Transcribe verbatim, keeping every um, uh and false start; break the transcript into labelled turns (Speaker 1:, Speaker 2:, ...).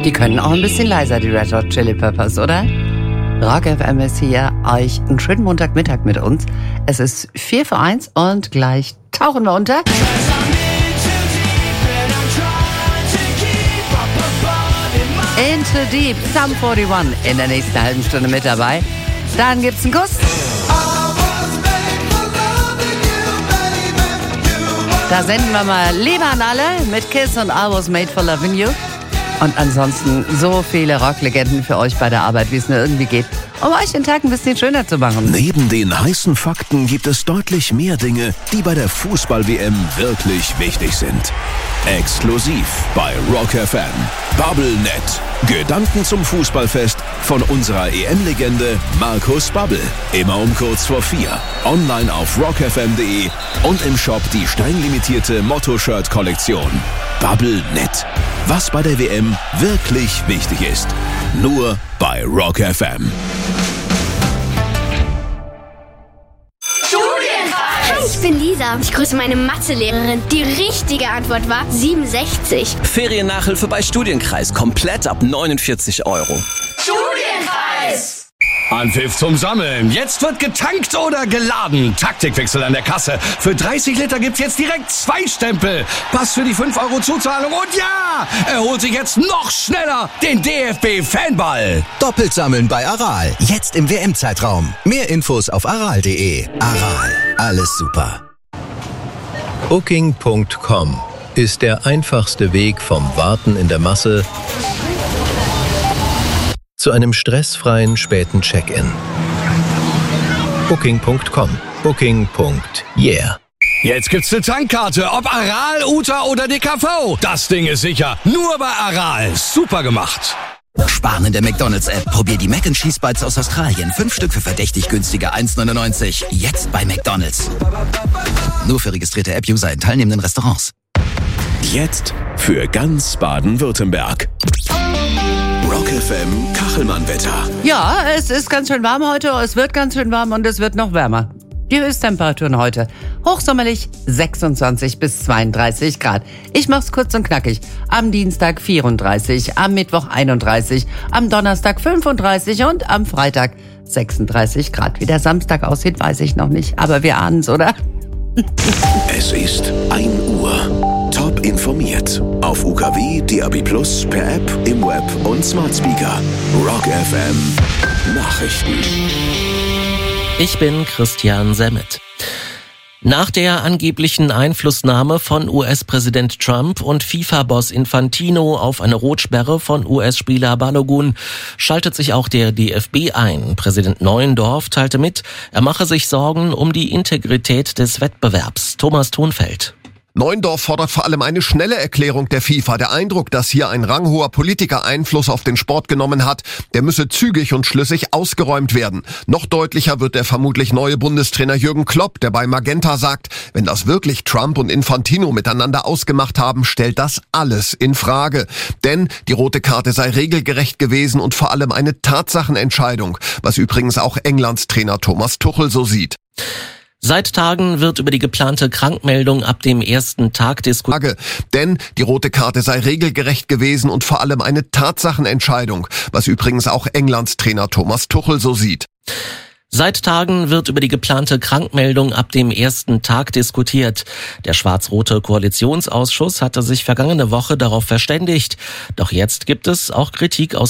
Speaker 1: Die können auch ein bisschen leiser, die Red Hot Chili Peppers, oder? Rock F M ist hier, euch einen schönen Montagmittag mit uns. Es ist vier vor eins und gleich tauchen wir unter. Into Deep, Sum einundvierzig in der nächsten halben Stunde mit dabei. Dann gibt's einen Kuss. Da senden wir mal Liebe an alle mit Kiss und I Was Made for Loving You. Und ansonsten so viele Rocklegenden für euch bei der Arbeit, wie es nur irgendwie geht, um euch den Tag ein bisschen schöner zu machen.
Speaker 2: Neben den heißen Fakten gibt es deutlich mehr Dinge, die bei der Fußball-W M wirklich wichtig sind. Exklusiv bei Rock F M. Bubblenet. Gedanken zum Fußballfest von unserer E M-Legende Markus Babbel. Immer um kurz vor vier. Online auf rock f m punkt d e und im Shop die streng Motto-Shirt-Kollektion. Bubblenet. Was bei der W M wirklich wichtig ist. Nur bei Rock F M.
Speaker 3: Ich bin Lisa. Ich grüße meine Mathelehrerin. Die richtige Antwort war siebenundsechzig.
Speaker 4: Feriennachhilfe bei Studienkreis. Komplett ab neunundvierzig Euro.
Speaker 3: Studienkreis!
Speaker 5: Anpfiff zum Sammeln. Jetzt wird getankt oder geladen. Taktikwechsel an der Kasse. Für dreißig Liter gibt's jetzt direkt zwei Stempel. Pass für die fünf Euro Zuzahlung. Und ja, er holt sich jetzt noch schneller den D F B-Fanball.
Speaker 6: Doppelt sammeln bei Aral. Jetzt im W M-Zeitraum. Mehr Infos auf aral punkt de. Aral. Alles super.
Speaker 7: Booking Punkt com ist der einfachste Weg vom Warten in der Masse zu einem stressfreien späten Check-in. Booking Punkt com. Booking. Yeah.
Speaker 5: Jetzt gibt's eine Tankkarte, ob Aral, Uta oder D K V. Das Ding ist sicher. Nur bei Aral. Super gemacht.
Speaker 8: Sparen in der McDonald's-App. Probier die Mac and Cheese Bites aus Australien. Fünf Stück für verdächtig günstige eins neunundneunzig. Jetzt bei McDonald's. Nur für registrierte App-User in teilnehmenden Restaurants.
Speaker 2: Jetzt für ganz Baden-Württemberg. Rock F M Kachelmann-Wetter.
Speaker 1: Ja, es ist ganz schön warm heute, es wird ganz schön warm und es wird noch wärmer. Die Höchsttemperaturen heute hochsommerlich sechsundzwanzig bis zweiunddreißig Grad. Ich mach's kurz und knackig. Am Dienstag vierunddreißig, am Mittwoch einunddreißig, am Donnerstag fünfunddreißig und am Freitag sechsunddreißig Grad. Wie der Samstag aussieht, weiß ich noch nicht, aber wir ahnen's, oder?
Speaker 2: Es ist ein Uhr. Top informiert. Auf U K W, D A B plus, per App, im Web und Smart Speaker. Rock F M. Nachrichten.
Speaker 9: Ich bin Christian Semmet. Nach der angeblichen Einflussnahme von U S-Präsident Trump und FIFA-Boss Infantino auf eine Rotsperre von U S-Spieler Balogun schaltet sich auch der D F B ein. Präsident Neuendorf teilte mit, er mache sich Sorgen um die Integrität des Wettbewerbs. Thomas Thunfeld.
Speaker 10: Neuendorf fordert vor allem eine schnelle Erklärung der FIFA. Der Eindruck, dass hier ein ranghoher Politiker Einfluss auf den Sport genommen hat, der müsse zügig und schlüssig ausgeräumt werden. Noch deutlicher wird der vermutlich neue Bundestrainer Jürgen Klopp, der bei Magenta sagt, wenn das wirklich Trump und Infantino miteinander ausgemacht haben, stellt das alles in Frage. Denn die rote Karte sei regelgerecht gewesen und vor allem eine Tatsachenentscheidung, was übrigens auch Englands Trainer Thomas Tuchel so sieht.
Speaker 9: Seit Tagen wird über die geplante Krankmeldung ab dem ersten Tag diskutiert.
Speaker 10: Denn die rote Karte sei regelgerecht gewesen und vor allem eine Tatsachenentscheidung, was übrigens auch Englands Trainer Thomas Tuchel so sieht.
Speaker 9: Seit Tagen wird über die geplante Krankmeldung ab dem ersten Tag diskutiert. Der schwarz-rote Koalitionsausschuss hatte sich vergangene Woche darauf verständigt. Doch jetzt gibt es auch Kritik aus